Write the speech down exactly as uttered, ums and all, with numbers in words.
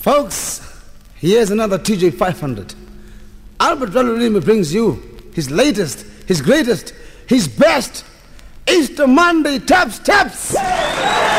Folks, here's another T J five hundred. Albert Ralurimi brings you his latest, his greatest, his best Easter Monday Taps Taps.